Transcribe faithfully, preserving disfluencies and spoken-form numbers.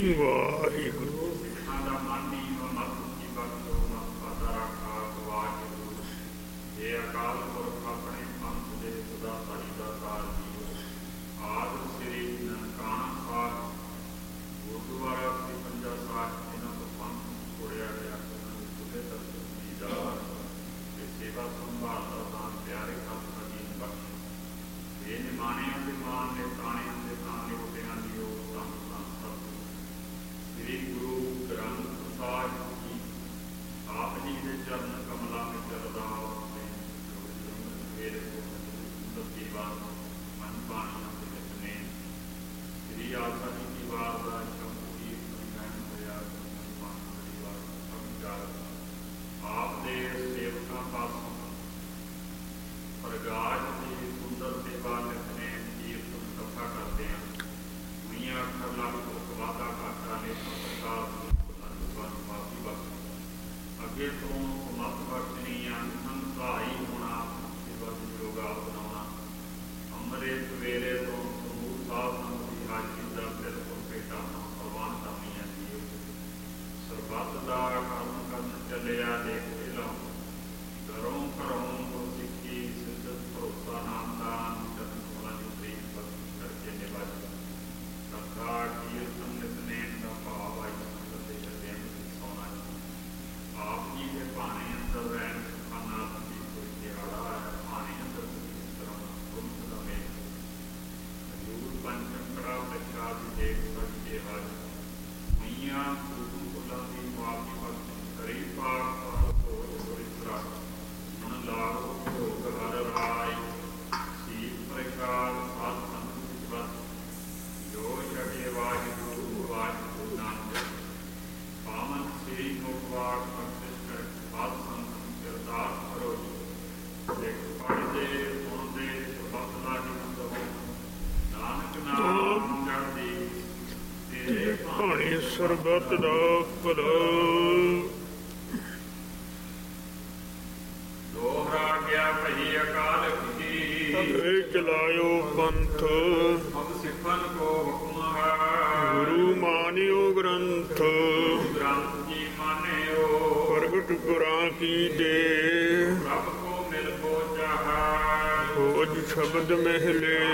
ਵਾਹਿਗੁਰੂ। ਸਿੱਖਾਂ ਦਾ ਮਨ ਨਹੀਂ ਮਤ ਉੱਚੀ ਬਖਸ਼ੋ, ਮਤ ਪਾਤਾ ਰੱਖਾ ਵਾਹਿਗੁਰੂ। ਇਹ ਅਕਾਲ ਪੁਰਖ ਆਪਣੇ ਪੰਥ ਦੇ ਸਦਾ ਸਾਈ ਦਾ ਕਾਰ ਜੀਓ। ਆਦਿ ਸ੍ਰੀ ਨਨਕਾਣਾ ਸਾਹਿਬ ਗੁਰਦੁਆਰਾ ਸ੍ਰੀ ਪੰਜਾ ਸਾਹਿਬ ਇਹਨਾਂ ਤੋਂ ਪੰਥ ਛੋੜਿਆ ਗਿਆ। ਉਹਨਾਂ ਦੇ ਖੁੱਲੇ ਦਰਸ਼ਨ ਦੀਦਾਰ ਤੇ ਸੇਵਾ ਸੰਭਾਲ ਦਾ ਦਾਨ ਪਿਆਰੇ ਖਾਲਸਾ ਜੀ ਨੂੰ ਬਖਸ਼। ਇਹ ਨਿਮਾਣਿਆਂ ਦੇ ਮਾਨ ਨੇ, ਤਾਣਿਆਂ ਦੇ ਤਾਣ ਨੇ, ਉੱਡਿਆਂ ਦੀ ਉਹ ਧੰਨ ਧੰਨ ਸਤਿਗੁਰੂ ਸ੍ਰੀ ਗੁਰੂ ਗ੍ਰੰਥ ਸਾਹਿਬ ਜੀ ਆਪ ਜੀ ਦੇ ਚਰਨ ਕਮਲਾਂ ਵਿੱਚ ਅਰਦਾਸ ਮੇਰੇ ਸੁੰਦਰ ਜੀਵਨ ਮਨ ਬਾਣੀ ਦੇ ਵਿੱਚ ਨੇ। ਸ੍ਰੀ ਆਸਾ ਜੀ ਦੀ ਵਾਰ ਦਾ ਸ਼ੰਭੂ ਸੰਗਾਨ ਹੋਇਆ ਮਨ ਪਰਿਵਾਰ ਸਮਝਾਰ ਆਪ ਦੇ ਸੇਵਕਾਂ ਪਾਸੋਂ ਪ੍ਰਗਾਸ਼ ਦੀ ਸੁੰਦਰ ਸੇਵਾ ਲਿਖਣੇ ਕੀਰਤਨ ਕਥਾ ਕਰਦੇ ਹਨ। ਮੀਆਂ ਅੱਖਰ ਲੱਗ ਤੋਂ ਵਾਦਾ ਘਾਟਾ ਨੇ ਪ੍ਰਕਾਰ ਨੂੰ ਮਾਫੀ ਬਖਸ਼। ਅੱਗੇ ਤੋਂ ਮਤ ਬਖਸ਼ਣੀ ਅੰਨ ਸਹਾਈ ਹੋਣਾ, ਸੇਵਾ ਦੀ ਯੋਗਾ ਬਣਾਉਣਾ। ਅੰਮ੍ਰਿਤ ਵੇਲੇ ਤੋਂ ਸਮੂਹ ਸਾਧ ਸੰਗਤ ਦੀ ਹਾਜ਼ਰੀ ਦਾ ਬਿਲਕੁਲ ਭੇਟਾਉਣਾ ਪ੍ਰਵਾਨ ਕਰਨੀਆਂ ਜੀ। ਸਰਬੱਤ ਦਾ ਕੰਮ ਕਰਨ ਚੱਲਿਆ ਦੇਖ ਕੇ ਲਾਉ, ਘਰੋਂ ਘਰੋਂ ਗੁਰਸਿੱਖੀ ਸਿੱਧਤ ਭਰੋਸਾ ਨਾਮਦਾਨ ਜਨ ਕੋਲਾਂ ਦੀ ਪ੍ਰੀਤ ਭਗਤੀ ਕਰਕੇ ਨਿਭਾਈ। ਕਥਾ ਕੀਰਤਨ ਨਿਤਨੇਮ ਦਾ ਭਾਵ ਆਈ ਸੰਗਤ ਦੇ ਚੱਲਿਆਂ ਵਿੱਚ ਸੋਣਾ। ਆਪ ਜੀ ਦੇ ਭਾਣੇ ਅੰਦਰ ਰਹਿਣ ਸੁਖਾਨਾ ਦੀ ਕੋਈ ਦਿਹਾੜਾ ਹੈ। ਭਾਣੇ ਅੰਦਰ ਇਸ ਤਰ੍ਹਾਂ ਗੁਰਮੁਖ ਦਾ ਮੇਲ ਹਜ਼ੂਰ ਪੰਚੰਕੜਾ ਪ੍ਰਸ਼ਾਦ ਦੀ ਦੇਖ ਸਕੇ ਹਾਜ਼ਰ। ਮਈਆਂ ਗੁਰੂ ਕੁਲਾਂ ਦੀ ਮੁਆਫੀ ਬਖਸ਼ ਕਰੀ ਪਾਕ ਪਾਲ ਹੋ ਸੋਇਸਰਾ ਮਨ ਲਾਗੋ ਭੋਗ ਹਰ ਰਾਏ। ਸੀਤ ਪ੍ਰਕਾਰ ਸਾਧ ਸੰਗਤ ਵਿੱਚ ਬਸ ਜੋ ਛਕੇ ਵਾਹਿਗੁਰੂ ਵਾਹਿਗੁਰੂ ਨਾਨਕ। ਪਾਵਨ ਸ੍ਰੀ ਮੁਖਵਾਰ ਬਖਸ਼ਿਸ਼ ਕਰ ਸਾਧ ਸੰਗਤ ਕਿਰਦਾਰ ਕਰੋ ਜੀ। ਇੱਕ ਪੜ੍ਹਦੇ ਸੁਣਦੇ ਸੁਭਤ ਲਾਗੀ ਮੰਦੋ ਨਾਨਕ ਨਾਮ ਜਪਦੀ ਤੇਰੇ ਭਾਣੇ ਸਰਬੱਤ ਦਾ ਭਲਾ। ਦੋਹਰਾ ਗਿਆ ਭਈ ਅਕਾਲ ਕੀ ਇਹ ਚਲਾਇਓ ਪੰਥ ਸਭ ਸਿੱਖਨ ਕੋ ਹੁਕਮ ਹੈ। ਗੁਰੂ ਮਾਨਿਓ ਗ੍ਰੰਥ ਗ੍ਰੰਥ ਜੀ ਮਾਨਿਓ ਪ੍ਰਗਟ ਗੁਰਾਂ ਕੀ ਦੇ। ਰੱਬ ਕੋ ਮਿਲ ਕੋ ਚਾਹਾ ਖੋਜ ਸ਼ਬਦ ਮਹਿਲੇ